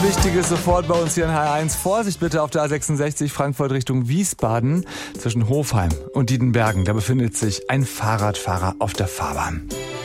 Wichtiges sofort bei uns hier in H1. Vorsicht bitte auf der A66 Frankfurt Richtung Wiesbaden. Zwischen Hofheim und Diedenbergen, da befindet sich ein Fahrradfahrer auf der Fahrbahn.